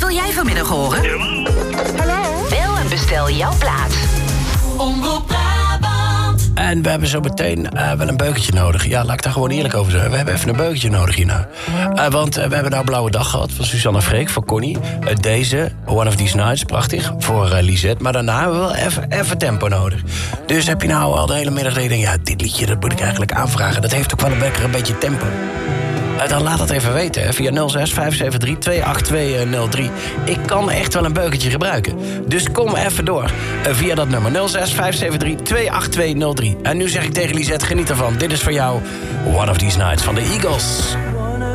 wil jij vanmiddag horen? Hallo? Bel en bestel jouw plaat. Omroep Brabant. En we hebben zo meteen wel een beukentje nodig. Ja, laat ik daar gewoon eerlijk over zeggen. We hebben even een beukentje nodig hierna. Want we hebben nou Blauwe Dag gehad van Suzanne Freek, voor Connie. Deze, One of These Nights, prachtig, voor Lisette. Maar daarna hebben we wel even tempo nodig. Dus heb je nou al de hele middag dat je denkt... ja, dit liedje, dat moet ik eigenlijk aanvragen. Dat heeft ook wel lekker een beetje tempo. Dan laat dat even weten, hè, via 06 573 28203. Ik kan echt wel een beukentje gebruiken. Dus kom even door via dat nummer 06 573 28203. En nu zeg ik tegen Lisette, geniet ervan. Dit is voor jou One of These Nights van de Eagles.